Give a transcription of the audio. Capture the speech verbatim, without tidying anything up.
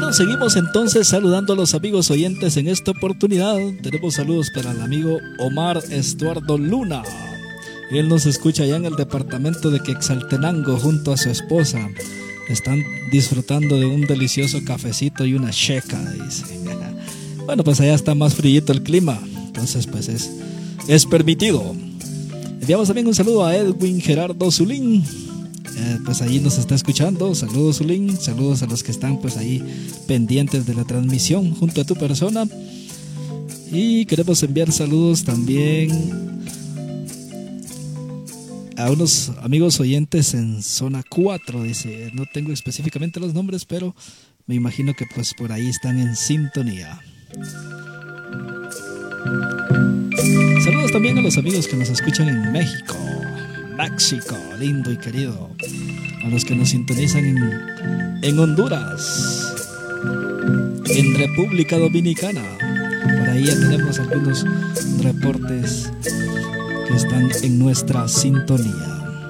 Bueno, seguimos entonces saludando a los amigos oyentes. En esta oportunidad tenemos saludos para el amigo Omar Estuardo Luna. Él nos escucha allá en el departamento de Quetzaltenango junto a su esposa. Están disfrutando de un delicioso cafecito y una checa, dice. Bueno, pues allá está más frío el clima, entonces pues es, es permitido. Enviamos también un saludo a Edwin Gerardo Zulín. Eh, pues ahí nos está escuchando. Saludos, Zulín. Saludos a los que están pues ahí pendientes de la transmisión junto a tu persona. Y queremos enviar saludos también a unos amigos oyentes en zona cuatro. Dice, no tengo específicamente los nombres, pero me imagino que pues por ahí están en sintonía. Saludos también a los amigos que nos escuchan en México, México, lindo y querido. A los que nos sintonizan en, en Honduras, en República Dominicana. Por ahí ya tenemos algunos reportes que están en nuestra sintonía.